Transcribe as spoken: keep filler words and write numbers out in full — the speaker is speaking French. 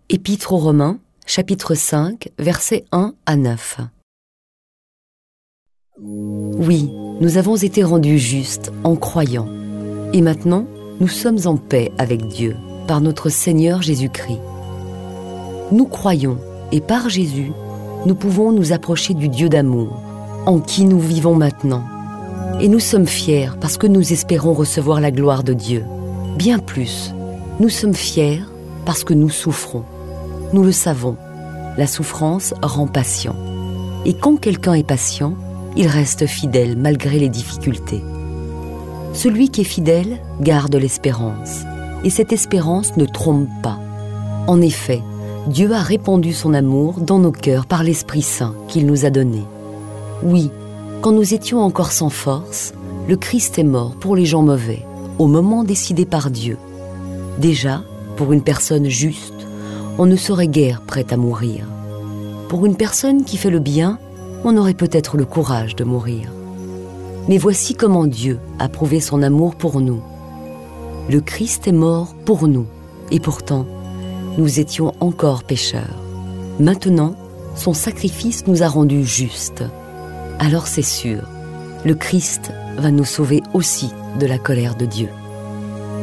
Épître aux Romains, chapitre cinq, versets un à neuf. Oui, nous avons été rendus justes en croyant. Et maintenant, nous sommes en paix avec Dieu, par notre Seigneur Jésus-Christ. Nous croyons, et par Jésus, nous pouvons nous approcher du Dieu d'amour, en qui nous vivons maintenant. Et nous sommes fiers parce que nous espérons recevoir la gloire de Dieu. Bien plus, nous sommes fiers parce que nous souffrons. Nous le savons, la souffrance rend patient. Et quand quelqu'un est patient, il reste fidèle malgré les difficultés. Celui qui est fidèle garde l'espérance, et cette espérance ne trompe pas. En effet, Dieu a répandu son amour dans nos cœurs par l'Esprit Saint qu'il nous a donné. Oui, quand nous étions encore sans force, le Christ est mort pour les gens mauvais, au moment décidé par Dieu. Déjà, pour une personne juste, on ne serait guère prêt à mourir. Pour une personne qui fait le bien, on aurait peut-être le courage de mourir. Mais voici comment Dieu a prouvé son amour pour nous. Le Christ est mort pour nous, et pourtant, nous étions encore pécheurs. Maintenant, son sacrifice nous a rendus justes. Alors c'est sûr, le Christ va nous sauver aussi de la colère de Dieu.